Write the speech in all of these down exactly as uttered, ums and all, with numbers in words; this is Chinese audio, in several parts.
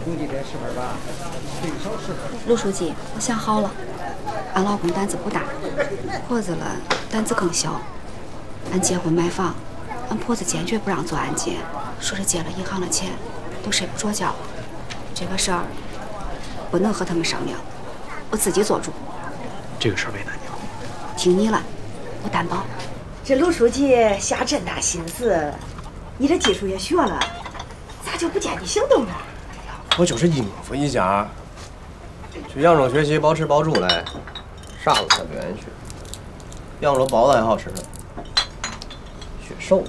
陆书记，我想好了，俺老公胆子不大，婆子了胆子更小。俺结婚买房，俺婆子坚决不让做按揭，说是借了银行的钱都睡不着觉。这个事儿不能和他们商量，我自己做主。 这个事儿为难你了。 听你了，我担保。 这陆书记下真大心思，你这技术也学了，咋就不见你行动呢？ 我就是应付一下，去扬州学习包吃包住来，啥子才不愿意去。扬州包子还好吃呢，学瘦。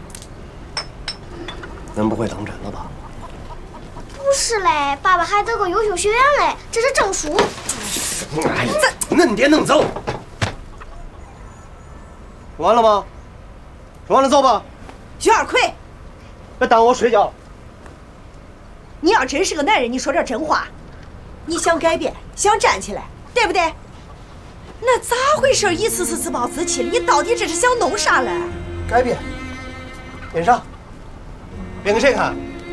恁不会当真了吧？ 不是嘞，爸爸还得过优秀学员嘞，这是证书。 哎，这恁爹能走？说完了吗？说完了走吧。 徐二奎， 别耽误我睡觉。 你要真是个男人，你说点真话。你想改变，想站起来，对不对？那咋回事？一次次自暴自弃，你到底这是想弄啥嘞？ 改变？变啥？变给谁看？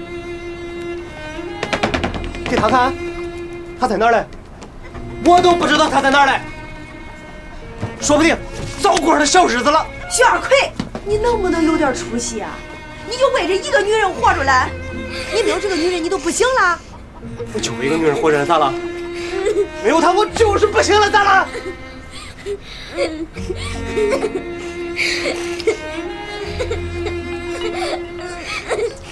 给他看？他在哪儿嘞？我都不知道他在哪儿嘞。说不定早过他小日子了。 徐二奎，你能不能有点出息啊？你就为这一个女人活着来？你没有这个女人，你都不行了。 我就为一个女人活着了，咋了？没有她，我就是不行了，咋了？